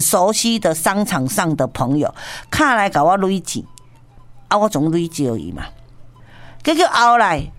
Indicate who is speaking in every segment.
Speaker 1: 熟悉的商场上的朋友，卡来甲我累钱，啊，我总累少伊嘛。结果后来，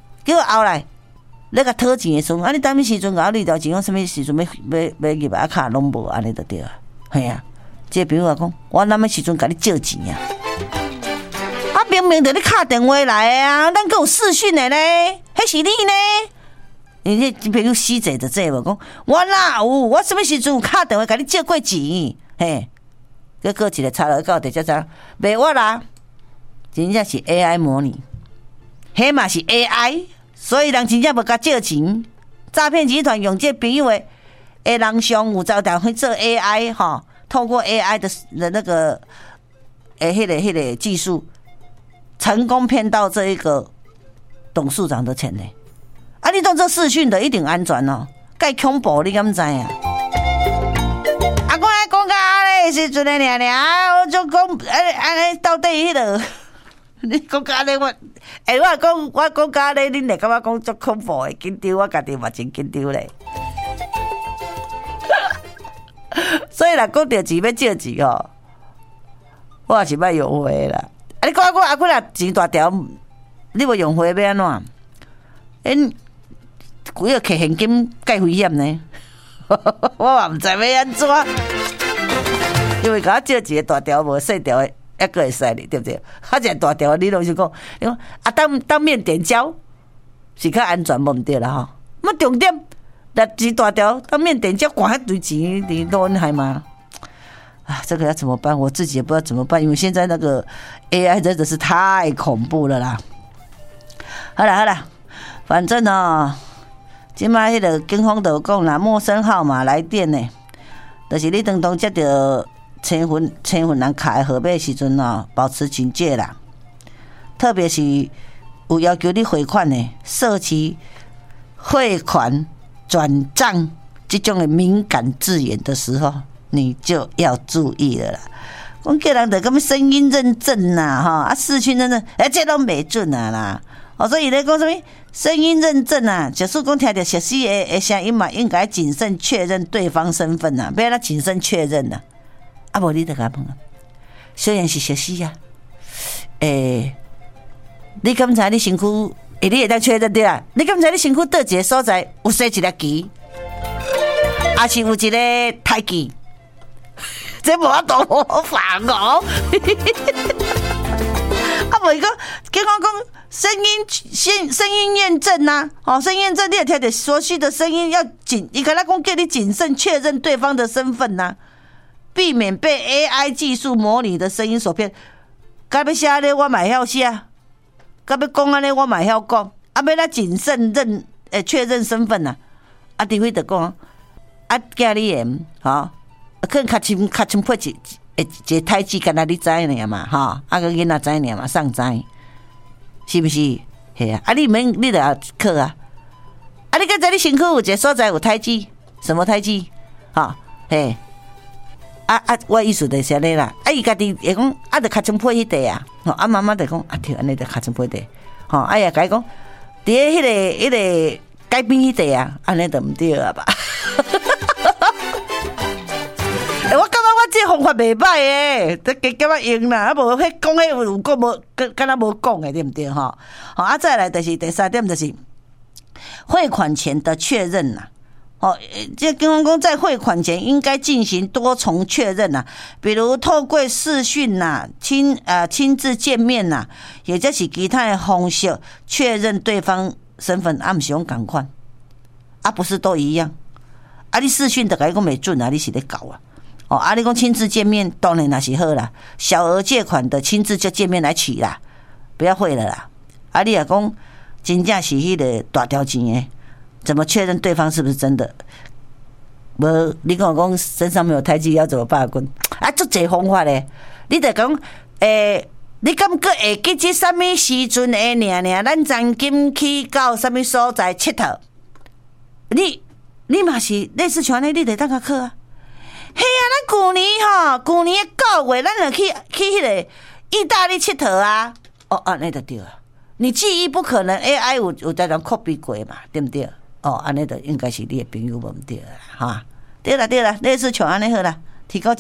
Speaker 1: 咧甲讨钱的时阵，啊，你当咩时阵甲我累条钱？我什么时阵要入来卡拢无，安尼就对啊，系啊。这朋友讲，我哪么时阵甲你借钱啊？啊，明明就你打电话来的啊，咱还有视讯的呢，迄是你呢？你这朋友死坐着这无讲，我哪有？我什么时阵有打电话甲你借过钱？嘿，结果一个查了到底才知，袂我啦，真正是 AI 模拟，迄嘛是 AI， 所以人真正无甲借钱。诈骗集团用这朋友的人上有招待去做 AI 哈，透过 AI 的那个迄个技术，成功骗到这一个董事长的钱呢。啊！你当做视讯的一定安全哦，介恐怖你敢知啊？啊，我来讲到安尼时阵的我就讲，安尼到底迄个，你讲到安尼我讲到安尼，恁会感觉讲足恐怖的，紧张，我家己嘛真紧张咧。所以若讲到钱要借钱哦，我也是莫用回啦。啊，你讲我若钱大条，你无用回要安怎？几个摕现金介危险呢？我也唔知要安怎，因为甲我借一个大条无细条的，还佫会使哩，对不对？啊，一个大条，你拢是讲，你讲啊，当面点交是较安全，无毋对啦吼。那重点，若钱大条，当面点交，管遐堆钱，你都害吗？啊，这个要怎么办？我自己也不知道怎么办，因为现在那个 AI 真的是太恐怖了啦。好啦，反正哦。即摆迄个警方就讲啦，陌生号码来电呢，就是你当中接到千份人卡的号码时阵哦，保持警戒啦。特别是有要求你汇款的，涉及汇款、转账这种的敏感字眼的时候，你就要注意了啦。讲叫人就咁声音认证呐，哈视讯认证，这拢袂准啊啦。所以咧讲什么声音认证啊？假使讲听到熟悉的声音嘛，应该谨慎确认对方身份啊，不要谨慎确认啊。啊，无你就甲问啊，虽然是熟悉啊，你敢知你身躯？你会当确认对啊？你敢知你身躯倒一个所在有生一粒旗，还是有一个胎记？这无法度好烦哦。啊，无伊讲，警方讲声音验证呐，声音验证你也听到熟悉的声音，伊跟他讲叫你谨慎确认对方的身份呐，避免被 AI 技术模拟的声音所骗。甲要写安尼我嘛会晓写，甲要讲安尼我嘛会晓讲，啊要咱谨慎确认身份呐，啊除非就讲，啊囝你演可能较深配一个胎记，敢若你知尔嘛，啊个囡仔知尔嘛，送知，是不是？系啊，啊你免你就要考啊，啊你敢知你身躯有一个所在有胎记，什么胎记？嘿，我意思就是安尼啦，伊家己会讲，就较深配迄块啊，妈妈就讲，对，安尼就较深配块，也甲伊讲，伫迄个改变迄块安尼就毋对啊吧？我感觉我这方法袂歹诶，得加减用啦，啊无迄讲迄有讲无，敢若无讲诶，对不对哈？好，再来就是第三点，就是汇款前的确认啦。这警方讲在汇款前应该进行多重确认啦，比如透过视讯啦、亲自见面啦，也就是其他的方式确认对方身份，不是用同款，不是都一样？你视讯就甲伊讲袂准啊，你是咧搞啊？你讲亲自见面当然也是好啦，小额借款的亲自就见面来取啦，不要汇了啦。你也讲真正是迄个大条钱的，怎么确认对方是不是真的？无你跟我讲身上没有胎记要怎么办？足侪方法咧，你得讲你敢个会记这什么时阵的呢？咱曾经去到什么所在佚佗？你嘛是类似像安尼，你得当个考啊。嘿啊，咱旧年的9月，咱就去迄个意大利佚佗啊。安尼就对啊。你记忆不可能 AI 有在人 copy 过嘛，对不对？安尼就应该是你的朋友无对啦，哈。对啦，类似像安尼好啦，提高。